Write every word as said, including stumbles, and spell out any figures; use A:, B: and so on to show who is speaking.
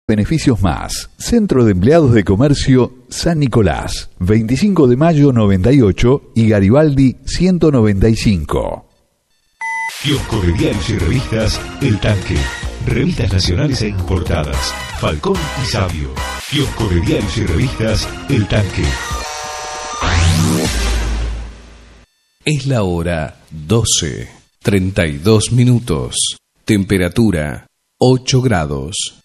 A: Beneficios más. Centro de Empleados de Comercio San Nicolás, veinticinco de mayo noventa y ocho y Garibaldi ciento noventa y cinco.
B: Kiosco de diarios y revistas El Tanque. Revistas nacionales e importadas. Falcón y Sabio. Kiosco de diarios y revistas El Tanque.
C: Es la hora doce, treinta y dos minutos. Temperatura ocho grados.